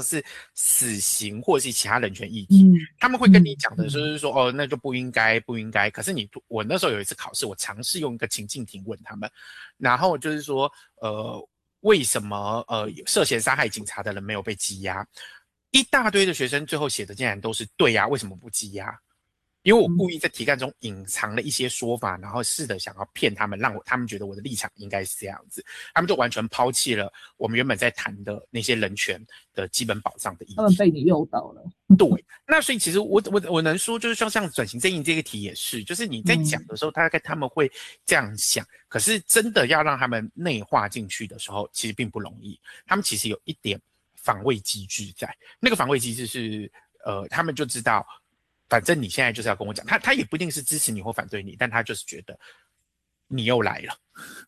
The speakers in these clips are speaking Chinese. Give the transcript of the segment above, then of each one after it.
是死刑或者是其他人权议题，他们会跟你讲的就是说，哦，那就不应该，不应该。可是我那时候有一次考试，我尝试用一个情境题问他们，然后就是说，为什么涉嫌杀害警察的人没有被羁押？一大堆的学生最后写的竟然都是对呀，为什么不羁押？因为我故意在题干中隐藏了一些说法，然后试着想要骗他们，让他们觉得我的立场应该是这样子，他们就完全抛弃了我们原本在谈的那些人权的基本保障的议题。 他们被你诱导了。 对，那所以其实我能说，就是像转型正义这个题也是，就是你在讲的时候，大概他们会这样想，可是真的要让他们内化进去的时候，其实并不容易。他们其实有一点防卫机制在，那个防卫机制是他们就知道。反正你现在就是要跟我讲，他也不一定是支持你或反对你，但他就是觉得你又来了，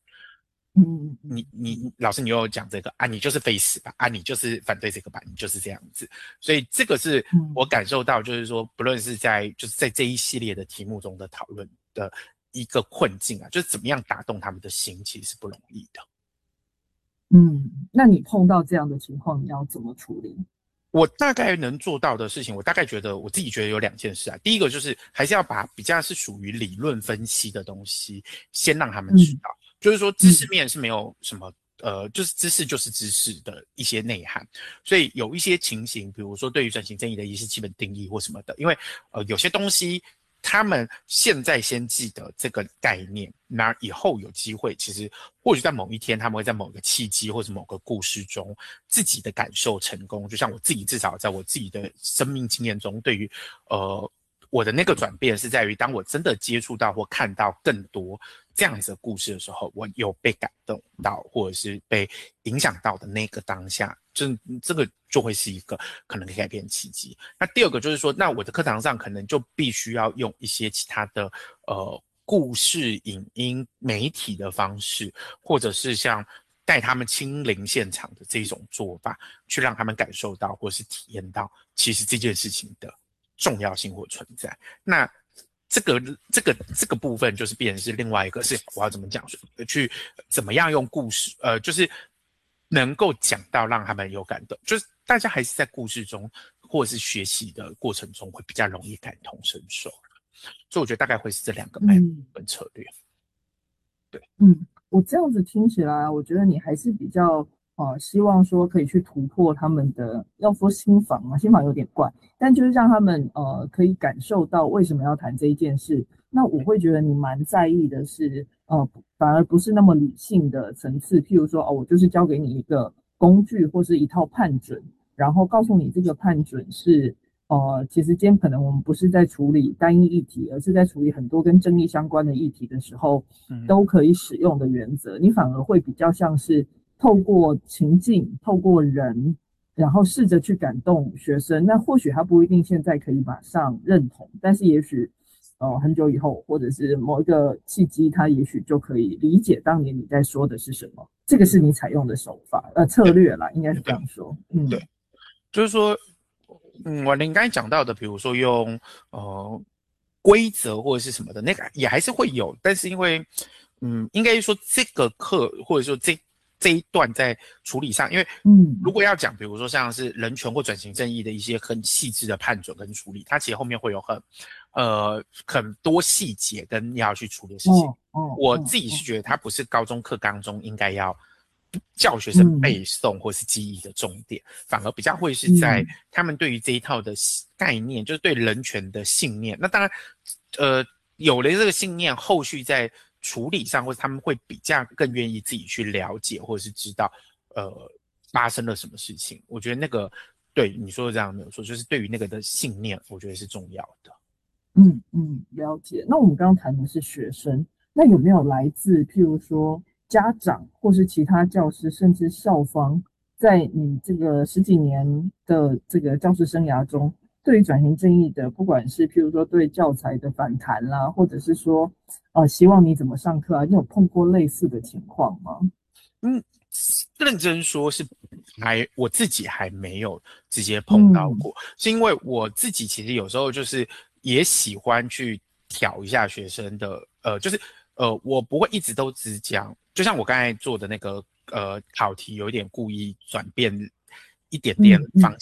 你老师你又讲这个啊，你就是非死吧，啊你就是反对这个吧，你就是这样子，所以这个是我感受到，就是说不论是在这一系列的题目中的讨论的一个困境啊，就是怎么样打动他们的心，其实是不容易的。 那你碰到这样的情况，你要怎么处理？ 我大概能做到的事情，我大概我自己觉得有2件事啊。第一个就是还是要把比较是属于理论分析的东西先让他们知道，就是说知识面是没有什么就是知识就是知识的一些内涵，所以有一些情形，比如说对于转型正义的一些基本定义或什么的，因为有些东西他们现在先记得这个概念，那以后有机会，其实或许在某一天，他们会在某个契机或者某个故事中，自己的感受成功。就像我自己，至少在我自己的生命经验中，对于我的那个转变是在于，当我真的接触到或看到更多这样子的故事的时候，我有被感动到，或者是被影响到的那个当下，这个就会是一个可能可以改变的契机。那第二个就是说，那我的课堂上可能就必须要用一些其他的故事、影音、媒体的方式，或者是像带他们亲临现场的这种做法，去让他们感受到或是体验到，其实这件事情的重要性或存在。那这个部分就是变成是另外一个是我要怎么讲，去怎么样用故事，就是能够讲到让他们有感动，就是大家还是在故事中或者是学习的过程中会比较容易感同身受，所以我觉得大概会是这2个脉络跟策略。对， 我这样子听起来，我觉得你还是比较希望说可以去突破他们的，要说心防嘛，心防有点怪，但就是让他们可以感受到为什么要谈这一件事。那我会觉得你蛮在意的是反而不是那么理性的层次，譬如说我就是交给你一个工具或是一套判准，然后告诉你这个判准是其实今天可能我们不是在处理单一议题，而是在处理很多跟正义相关的议题的时候，都可以使用的原则。你反而会比较像是透过情境，透过人，然后试着去感动学生。那或许他不一定现在可以马上认同，但是也许很久以后，或者是某一个契机，他也许就可以理解当年你在说的是什么。这个是你采用的手法策略啦，应该是这样说。 对，就是说。我你刚才讲到的，比如说用规则或者是什么的，那个也还是会有，但是因为应该说这个课或者说这一段在处理上，因为如果要讲，比如说像是人权或转型正义的一些很细致的判准跟处理，它其实后面会有很多细节跟要去处理的事情。我自己是觉得它不是高中课纲中应该要教学生背诵或是记忆的重点，反而比较会是在他们对于这一套的概念，就是对人权的信念。那当然，有了这个信念，后续在处理上，或者他们会比较更愿意自己去了解，或者是知道，发生了什么事情。我觉得那个对你说的这样没有错，就是对于那个的信念，我觉得是重要的。 了解。那我们刚刚谈的是学生，那有没有来自譬如说家长或是其他教师，甚至校方，在你这个10几年的这个教师生涯中，对于转型正义的，不管是譬如说对教材的反弹啦，或者是说希望你怎么上课啊，你有碰过类似的情况吗？ 认真说是我自己还没有直接碰到过，是因为我自己其实有时候就是也喜欢去挑一下学生的，就是我不会一直都只讲，就像我刚才做的那个考题有一点故意转变一点点方